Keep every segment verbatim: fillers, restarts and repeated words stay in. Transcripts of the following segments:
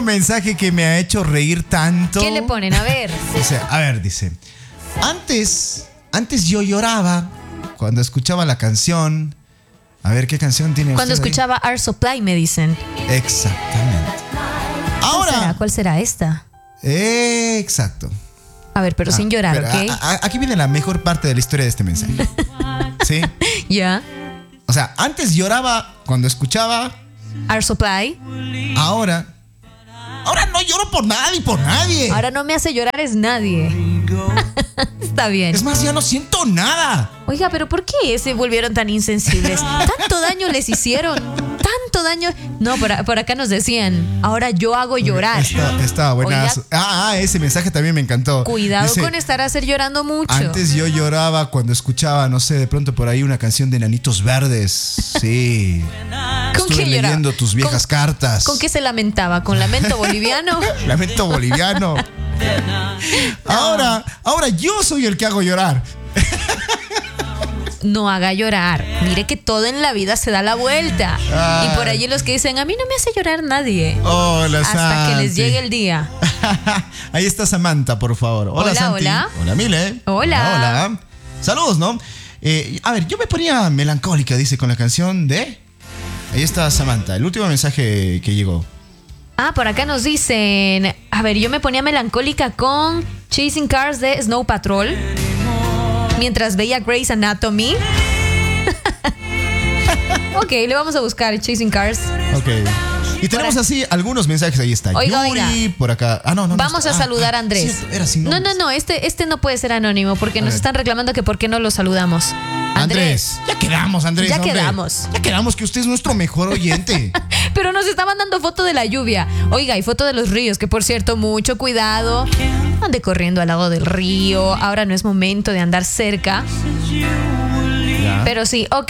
mensaje que me ha hecho reír tanto. ¿Qué le ponen? A ver. Dice, a ver, dice. Antes, antes yo lloraba cuando escuchaba la canción. A ver, ¿qué canción tiene Cuando usted ahí? escuchaba Air Supply, me dicen. Exactamente. ¿Cuál Ahora. será? ¿Cuál será esta? Eh, exacto. A ver, pero Ah, sin llorar, pero ¿ok? a- a- aquí viene la mejor parte de la historia de este mensaje. ¿Sí? Ya. O sea, antes lloraba cuando escuchaba. Air Supply. Ahora. Ahora no lloro por nada ni por nadie. Ahora no me hace llorar es nadie. Está bien. Es más, ya no siento nada. Oiga, pero ¿por qué se volvieron tan insensibles? Tanto daño les hicieron. Tanto daño. No, por, a- por acá nos decían, ahora yo hago llorar. Está, está buenazo. Oiga. Ah, ah, ese mensaje también me encantó. Cuidado Dice, con estar a hacer llorando mucho. antes yo lloraba cuando escuchaba, no sé, de pronto por ahí una canción de Enanitos Verdes. Sí. ¿Con Estuve qué lloraba? leyendo tus viejas ¿Con- cartas. ¿Con qué se lamentaba? ¿Con lamento boliviano? Lamento boliviano. Ahora, ahora yo soy el que hago llorar. No haga llorar. Mire que todo en la vida se da la vuelta. Ah. Y por allí los que dicen, a mí no me hace llorar nadie. Hola, Hasta que les Santi. llegue el día. Ahí está Samantha, por favor. Hola, Hola, Santi. hola. Hola, Mile. Hola. Hola. Saludos, ¿no? Eh, a ver, yo me ponía melancólica, dice, con la canción de... Ahí está Samantha, el último mensaje que llegó. Ah, por acá nos dicen, a ver, yo me ponía melancólica con Chasing Cars de Snow Patrol mientras veía Grey's Anatomy. Ok, le vamos a buscar Chasing Cars. Ok. Y tenemos Por así algunos mensajes. Ahí está. Oiga, Yuri, oiga. por acá. Ah, no, no. no Vamos está. a saludar Ah, a Andrés. cierto, era sin No, no, nombres. no, este, este no puede ser anónimo porque A nos ver. están reclamando que por qué no lo saludamos. Andrés. Ya quedamos, Andrés. Ya hombre. quedamos. Ya quedamos que usted es nuestro mejor oyente. Pero nos está mandando foto de la lluvia. Oiga, y foto de los ríos, que por cierto, mucho cuidado. Ande corriendo al lado del río. Ahora no es momento de andar cerca. Ya. Pero sí, ok.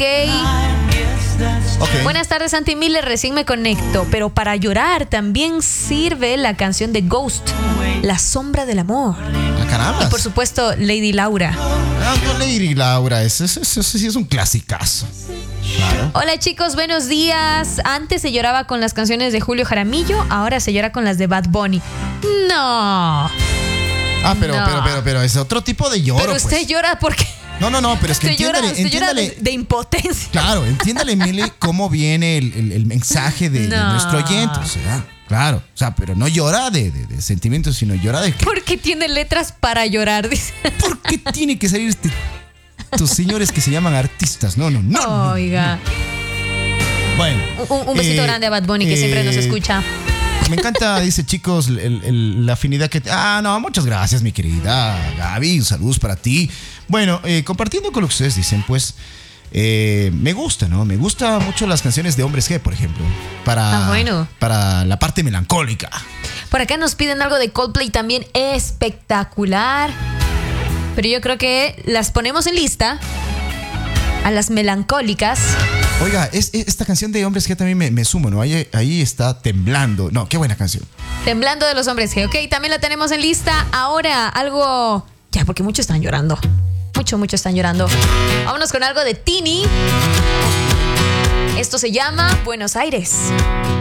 Ok. Buenas tardes, Santi Miller. Recién me conecto. Pero para llorar también sirve la canción de Ghost, La sombra del amor. Ah, caramba. Y por supuesto, Lady Laura. Ah, no, Lady Laura, ese, ese, ese sí es un clasicazo. Claro. Hola chicos, buenos días. Antes se lloraba con las canciones de Julio Jaramillo, ahora se llora con las de Bad Bunny. No. Ah, pero, No. pero, pero, pero es otro tipo de lloro. Pero usted pues. llora porque No, no, no, pero es que usted llora, entiéndale, usted llora entiéndale. de, de impotencia. Claro, entiéndale, Mili, cómo viene el, el- el mensaje de, de No. nuestro oyente. O sea, claro. O sea, pero no llora de, de- de sentimientos, sino llora de que. Porque tiene letras para llorar, dice. ¿Por qué tiene que salir este, estos señores que se llaman artistas? No, no, no. no. Oiga. Bueno. Un, un besito eh, grande a Bad Bunny que eh, siempre nos escucha. Me encanta, dice chicos, el- el- la afinidad que... Ah, no, muchas gracias, mi querida Gaby. Saludos para ti. Bueno, eh, compartiendo con lo que ustedes dicen, pues... eh, me gusta, ¿no? Me gusta mucho las canciones de Hombres G, por ejemplo. Para, Ah, bueno. para la parte melancólica. Por acá nos piden algo de Coldplay también espectacular. Pero yo creo que las ponemos en lista a las melancólicas. Oiga, es, es- esta canción de Hombres G también me, me sumo, ¿no? Ahí, ahí está Temblando. No, qué buena canción. Temblando de los Hombres G, ok, también la tenemos en lista. Ahora, algo... Ya, porque muchos están llorando. Mucho, mucho están llorando. Vámonos con algo de Tini. Esto se llama Buenos Aires.